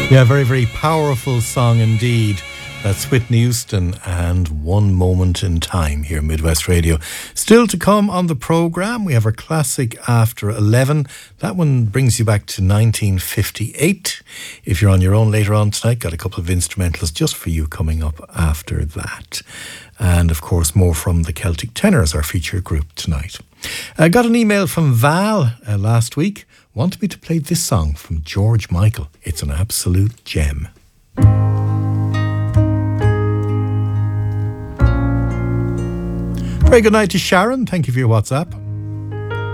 Yeah, very, very powerful song indeed. That's Whitney Houston and One Moment in Time here at Midwest Radio. Still to come on the programme, we have our classic After 11. That one brings you back to 1958. If you're on your own later on tonight, got a couple of instrumentals just for you coming up after that. And of course, more from the Celtic Tenors, our featured group tonight. I got an email from Val last week. Wanted me to play this song from George Michael. It's an absolute gem. Very good night to Sharon. Thank you for your WhatsApp.